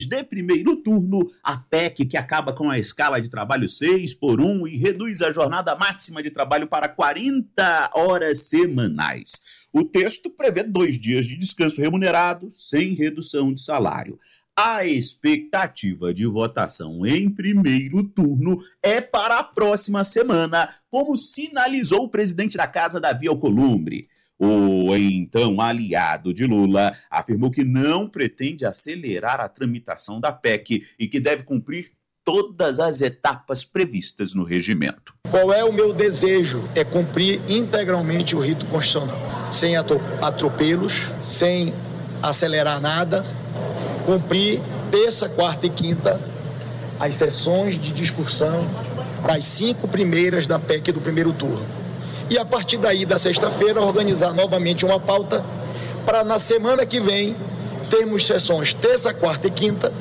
de primeiro turno, a PEC que acaba com a escala de trabalho 6x1 e reduz a jornada máxima de trabalho para 40 horas semanais. O texto prevê 2 dias de descanso remunerado, sem redução de salário. A expectativa de votação em primeiro turno é para a próxima semana, como sinalizou o presidente da Casa, Davi Alcolumbre. O então aliado de Lula afirmou que não pretende acelerar a tramitação da PEC e que deve cumprir todas as etapas previstas no regimento. Qual é o meu desejo? É cumprir integralmente o rito constitucional, sem atropelos, sem acelerar nada, cumprir terça, quarta e quinta as sessões de discussão das 5 primeiras da PEC do primeiro turno. E a partir daí, da sexta-feira, organizar novamente uma pauta para na semana que vem termos sessões terça, quarta e quinta.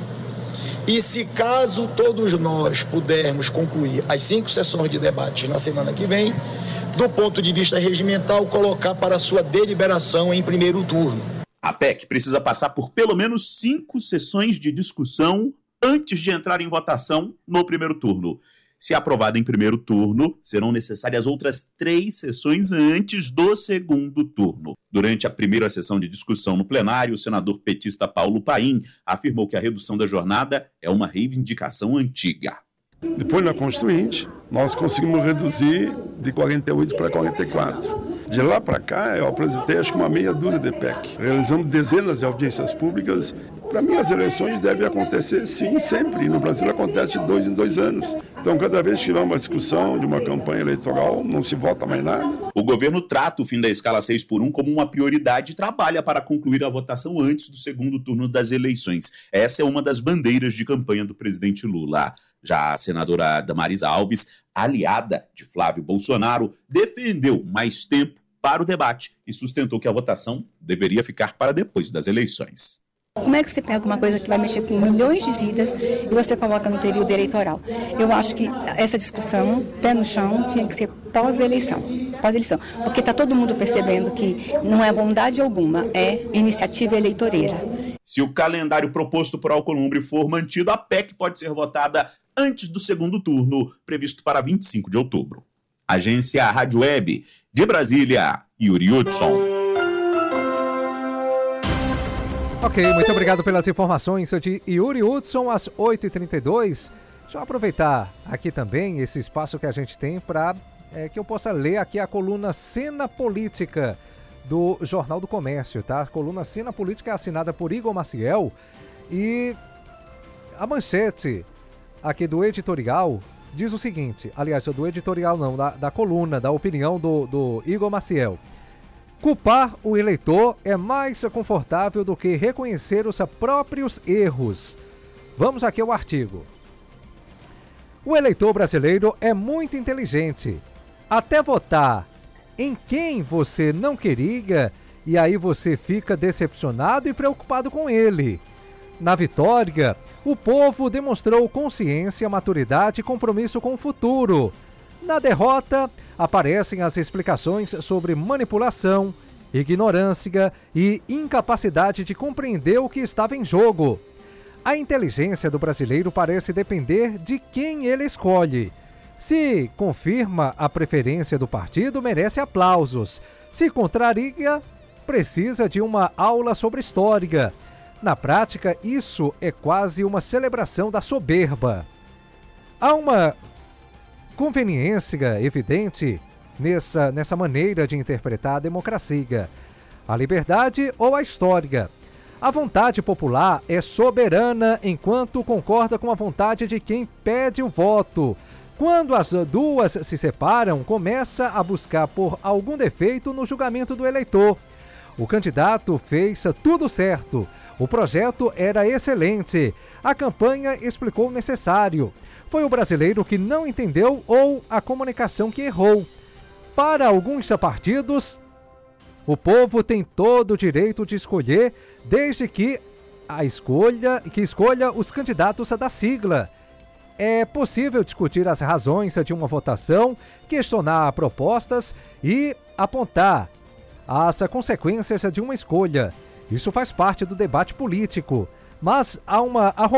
E se caso todos nós pudermos concluir as 5 sessões de debates na semana que vem, do ponto de vista regimental, colocar para sua deliberação em primeiro turno. A PEC precisa passar por pelo menos 5 sessões de discussão antes de entrar em votação no primeiro turno. Se aprovada em primeiro turno, serão necessárias outras 3 sessões antes do segundo turno. Durante a primeira sessão de discussão no plenário, o senador petista Paulo Paim afirmou que a redução da jornada é uma reivindicação antiga. Depois, na Constituinte, nós conseguimos reduzir de 48 para 44. De lá para cá, eu apresentei acho que uma meia dúzia de PEC. Realizamos dezenas de audiências públicas. Para mim, as eleições devem acontecer, sim, sempre. No Brasil acontece de 2 em 2 anos. Então, cada vez que tiver uma discussão de uma campanha eleitoral, não se vota mais nada. O governo trata o fim da escala 6x1 como uma prioridade e trabalha para concluir a votação antes do segundo turno das eleições. Essa é uma das bandeiras de campanha do presidente Lula. Já a senadora Damaris Alves, aliada de Flávio Bolsonaro, defendeu mais tempo para o debate e sustentou que a votação deveria ficar para depois das eleições. Como é que você pega uma coisa que vai mexer com milhões de vidas e você coloca no período eleitoral? Eu acho que essa discussão, pé no chão, tinha que ser pós-eleição, porque está todo mundo percebendo que não é bondade alguma, é iniciativa eleitoreira. Se o calendário proposto por Alcolumbre for mantido, a PEC pode ser votada antes do segundo turno, previsto para 25 de outubro. Agência Rádio Web, de Brasília, Yuri Hudson. Ok, muito obrigado pelas informações de Yuri Hudson, às 8h32. Deixa eu aproveitar aqui também esse espaço que a gente tem para que eu possa ler aqui a coluna Cena Política do Jornal do Comércio, tá? A coluna Cena Política é assinada por Igor Maciel e a manchete aqui do editorial diz o seguinte, aliás, do editorial não, da coluna, da opinião do Igor Maciel. Culpar o eleitor é mais confortável do que reconhecer os próprios erros. Vamos aqui ao artigo. O eleitor brasileiro é muito inteligente. Até votar em quem você não queria e aí você fica decepcionado e preocupado com ele. Na vitória, o povo demonstrou consciência, maturidade e compromisso com o futuro. Na derrota, aparecem as explicações sobre manipulação, ignorância e incapacidade de compreender o que estava em jogo. A inteligência do brasileiro parece depender de quem ele escolhe. Se confirma a preferência do partido, merece aplausos. Se contraria, precisa de uma aula sobre história. Na prática, isso é quase uma celebração da soberba. Há uma conveniência evidente nessa maneira de interpretar a democracia, a liberdade ou a história. A vontade popular é soberana enquanto concorda com a vontade de quem pede o voto. Quando as duas se separam, começa a buscar por algum defeito no julgamento do eleitor. O candidato fez tudo certo. O projeto era excelente. A campanha explicou o necessário. Foi o brasileiro que não entendeu ou a comunicação que errou. Para alguns partidos, o povo tem todo o direito de escolher, desde que escolha os candidatos da sigla. É possível discutir as razões de uma votação, questionar propostas e apontar as consequências de uma escolha. Isso faz parte do debate político, mas há uma